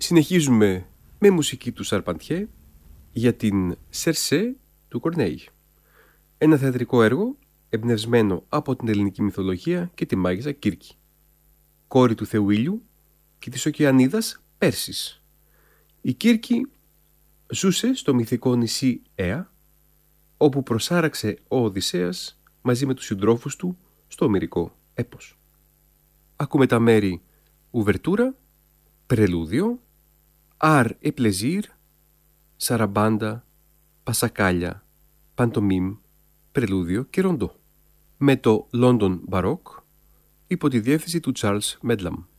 Συνεχίζουμε με μουσική του Σαρπαντιέ για την Σερσέ του Κορνέη. Ένα θεατρικό έργο εμπνευσμένο από την ελληνική μυθολογία και τη μάγισσα Κύρκη, κόρη του θεού Ήλιου και της Οκεανίδας Πέρσης. Η Κύρκη ζούσε στο μυθικό νησί Αία, όπου προσάραξε ο Οδυσσέας μαζί με τους συντρόφους του στο ομηρικό έπος. Ακούμε τα μέρη Ουβερτούρα, Πρελούδιο, Αρ et Plaisir, Σαραμπάντα, Πασακάλια, Παντομίμ, Πρελούδιο και Ροντό, με το London Baroque υπό τη διεύθυνση του Charles Medlam.